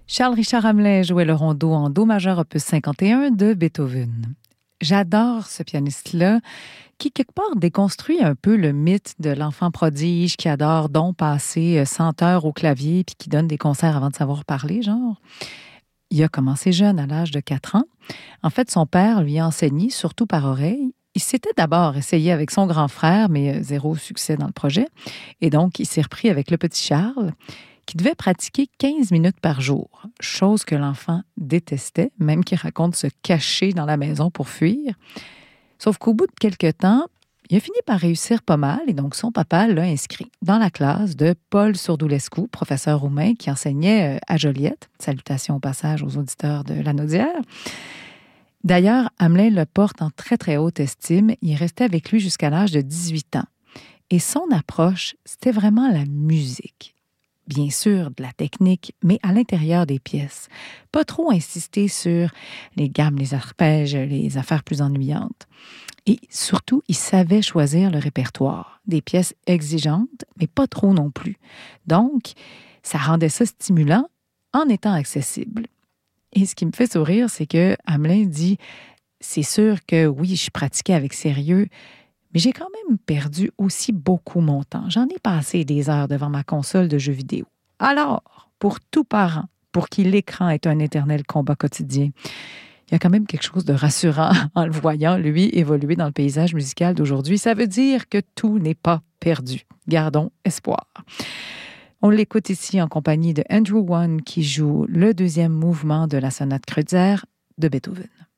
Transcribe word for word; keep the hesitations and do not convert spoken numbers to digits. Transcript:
Charles-Richard Hamelin jouait le rondo en Do majeur opus cinquante et un de Beethoven. J'adore ce pianiste-là qui, quelque part, déconstruit un peu le mythe de l'enfant prodige qui adore donc passer cent heures au clavier puis qui donne des concerts avant de savoir parler, genre. Il a commencé jeune, à l'âge de quatre ans. En fait, son père lui a enseigné, surtout par oreille. Il s'était d'abord essayé avec son grand frère, mais zéro succès dans le projet. Et donc, il s'est repris avec le petit Charles, qui devait pratiquer quinze minutes par jour, chose que l'enfant détestait, même qu'il raconte se cacher dans la maison pour fuir. Sauf qu'au bout de quelques temps, il a fini par réussir pas mal et donc son papa l'a inscrit dans la classe de Paul Sourdulescu, professeur roumain qui enseignait à Joliette. Salutations au passage aux auditeurs de Lanaudière. D'ailleurs, Hamelin le porte en très très haute estime. Il est resté avec lui jusqu'à l'âge de dix-huit ans. Et son approche, c'était vraiment la musique. Bien sûr, de la technique, mais à l'intérieur des pièces. Pas trop insister sur les gammes, les arpèges, les affaires plus ennuyantes. Et surtout, il savait choisir le répertoire. Des pièces exigeantes, mais pas trop non plus. Donc, ça rendait ça stimulant en étant accessible. Et ce qui me fait sourire, c'est que Hamelin dit « C'est sûr que oui, je pratiquais avec sérieux, mais j'ai quand même perdu aussi beaucoup mon temps. J'en ai passé des heures devant ma console de jeux vidéo. Alors, pour tout parent, pour qui l'écran est un éternel combat quotidien, il y a quand même quelque chose de rassurant en le voyant, lui, évoluer dans le paysage musical d'aujourd'hui. Ça veut dire que tout n'est pas perdu. Gardons espoir. On l'écoute ici en compagnie de Andrew One qui joue le deuxième mouvement de la sonate Kreutzer de Beethoven.